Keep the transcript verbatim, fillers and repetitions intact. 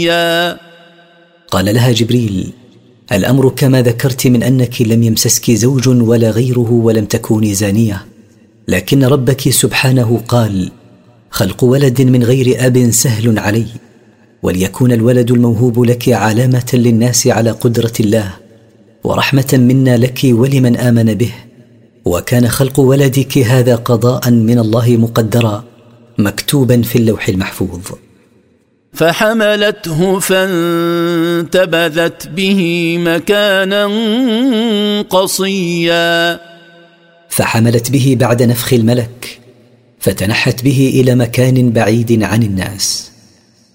قال لها جبريل: الأمر كما ذكرت من أنك لم يمسسك زوج ولا غيره ولم تكوني زانية، لكن ربك سبحانه قال: خلق ولد من غير أب سهل علي، وليكون الولد الموهوب لك علامة للناس على قدرة الله ورحمة منا لك ولمن آمن به، وكان خلق ولدك هذا قضاء من الله مقدرا مكتوبا في اللوح المحفوظ. فحملته فانتبذت به مكانا قصيا. فحملت به بعد نفخ الملك فتنحت به إلى مكان بعيد عن الناس.